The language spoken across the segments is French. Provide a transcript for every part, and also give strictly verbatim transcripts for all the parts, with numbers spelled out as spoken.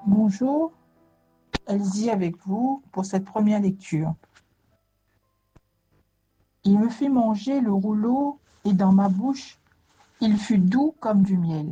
Bonjour, Elsie avec vous pour cette première lecture. Il me fit manger le rouleau et dans ma bouche, il fut doux comme du miel.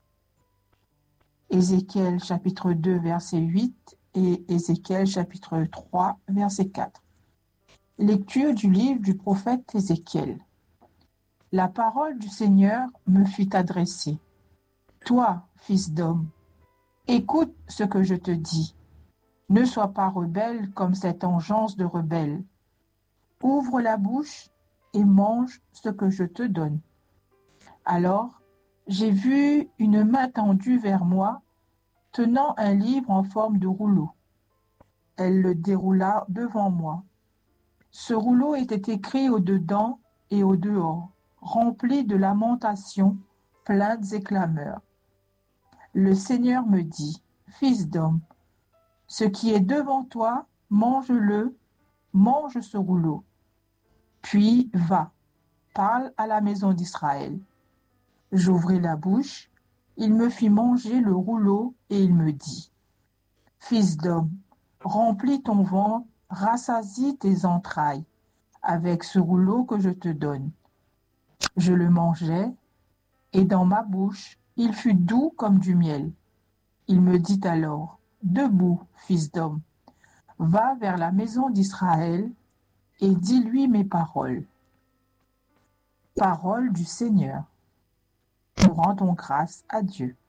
Ézéchiel chapitre deux verset huit et Ézéchiel chapitre trois verset quatre. Lecture du livre du prophète Ézéchiel. La parole du Seigneur me fut adressée. Toi, fils d'homme, écoute ce que je te dis. Ne sois pas rebelle comme cette engeance de rebelle. Ouvre la bouche et mange ce que je te donne. Alors, j'ai vu une main tendue vers moi, tenant un livre en forme de rouleau. Elle le déroula devant moi. Ce rouleau était écrit au-dedans et au-dehors, rempli de lamentations, plaintes et clameurs. Le Seigneur me dit, Fils d'homme, ce qui est devant toi, mange-le, mange ce rouleau. Puis va, parle à la maison d'Israël. J'ouvris la bouche, il me fit manger le rouleau et il me dit, Fils d'homme, remplis ton ventre, rassasie tes entrailles avec ce rouleau que je te donne. Je le mangeai, et dans ma bouche, il fut doux comme du miel. Il me dit alors, Debout, fils d'homme, va vers la maison d'Israël et dis-lui mes paroles. Parole du Seigneur. Nous rendons grâce à Dieu.